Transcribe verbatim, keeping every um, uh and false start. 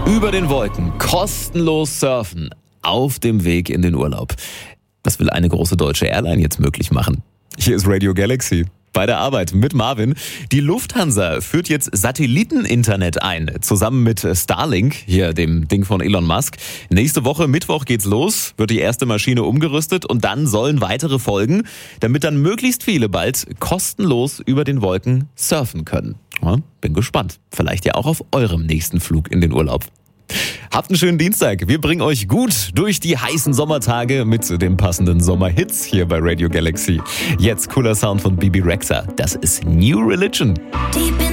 Über den Wolken, kostenlos surfen, auf dem Weg in den Urlaub. Das will eine große deutsche Airline jetzt möglich machen. Hier ist Radio Galaxy. Bei der Arbeit mit Marvin. Die Lufthansa führt jetzt Satelliteninternet ein, zusammen mit Starlink, hier dem Ding von Elon Musk. Nächste Woche, Mittwoch geht's los, wird die erste Maschine umgerüstet und dann sollen weitere folgen, damit dann möglichst viele bald kostenlos über den Wolken surfen können. Ja, bin gespannt. Vielleicht ja auch auf eurem nächsten Flug in den Urlaub. Habt einen schönen Dienstag. Wir bringen euch gut durch die heißen Sommertage mit den passenden Sommerhits hier bei Radio Galaxy. Jetzt cooler Sound von Bibi Rexha. Das ist New Religion.